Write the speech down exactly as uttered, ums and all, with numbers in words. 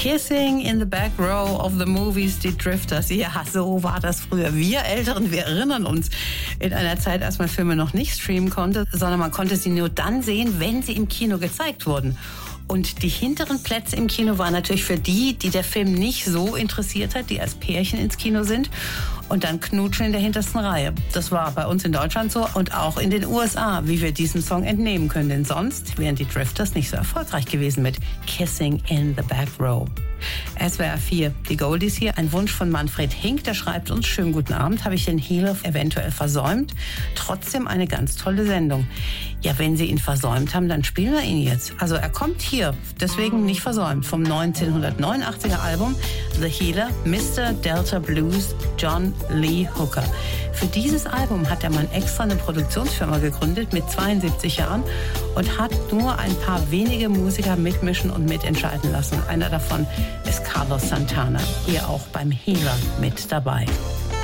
Kissing in the back row of the movies, die Drifters. Ja, so war das früher. Wir Älteren, wir erinnern uns in einer Zeit, als man Filme noch nicht streamen konnte, sondern man konnte sie nur dann sehen, wenn sie im Kino gezeigt wurden. Und die hinteren Plätze im Kino waren natürlich für die, die der Film nicht so interessiert hat, die als Pärchen ins Kino sind und dann knutschen in der hintersten Reihe. Das war bei uns in Deutschland so und auch in den U S A, wie wir diesen Song entnehmen können. Denn sonst wären die Drifters nicht so erfolgreich gewesen mit Kissing in the Back Row. S W R vier, die Goldies hier. Ein Wunsch von Manfred Hink, der schreibt uns: Schönen guten Abend, habe ich den Healer eventuell versäumt? Trotzdem eine ganz tolle Sendung. Ja, wenn Sie ihn versäumt haben, dann spielen wir ihn jetzt. Also er kommt hier, deswegen nicht versäumt, vom neunzehnhundertneunundachtziger Album The Healer, Mister Delta Blues, John Lee Hooker. Für dieses Album hat der Mann extra eine Produktionsfirma gegründet mit zweiundsiebzig Jahren und hat nur ein paar wenige Musiker mitmischen und mitentscheiden lassen. Einer davon ist Carlos Santana, hier auch beim Healer mit dabei.